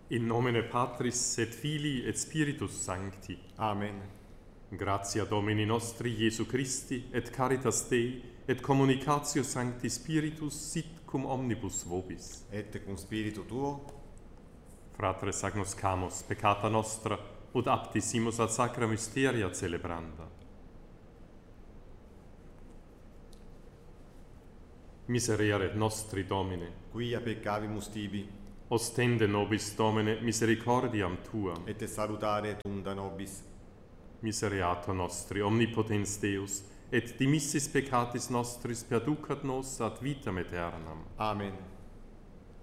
In nomine Patris et Filii et Spiritus Sancti. Amen. Gratia Domini nostri Iesu Christi et caritas Dei et communicatio Sancti Spiritus sit cum omnibus vobis. Et cum spiritu tuo, Fratres agnoscamus peccata nostra ut aptissimus ad sacra mysteria celebranda. Miserere nostri Domine, quia peccavimus tibi, ostende nobis Domine misericordiam Tuam. et salutare tunda nobis. Misereatur nostri, omnipotens Deus, et dimissis peccatis nostris perducat nos ad vitam aeternam. Amen.